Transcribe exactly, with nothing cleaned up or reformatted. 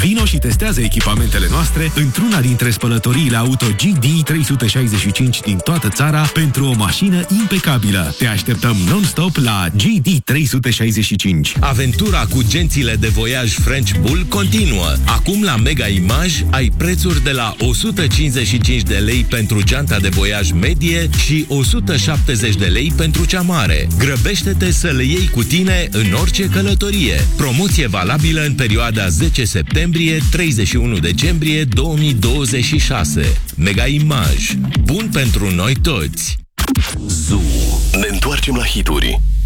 Vino și testează echipamentele noastre într-una dintre spălătoriile auto G D trei sute șaizeci și cinci din toată țara pentru o mașină impecabilă. Te așteptăm non-stop la G D trei sute șaizeci și cinci. Aventura cu gențile de voiaj French Bull continuă. Acum la Mega Image ai prețuri de la o sută cincizeci și cinci de lei pentru geanta de voiaj medie și o sută șaptezeci de lei pentru cea mare. Grăbește-te să le iei cu tine în orice călătorie. Promoție valabilă în perioada zece septembrie - treizeci și unu decembrie două mii douăzeci și șase. Mega Image. Bun pentru noi toți. Zoo. Ne întoarcem la hituri.